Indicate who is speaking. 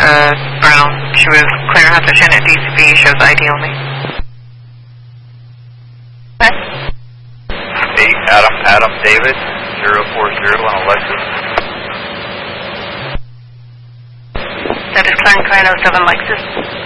Speaker 1: Brown. She was clear message and DCB shows ID only. Okay.
Speaker 2: 8 Adam David 040 on Lexus.
Speaker 1: That is Clarence 907 Lexus.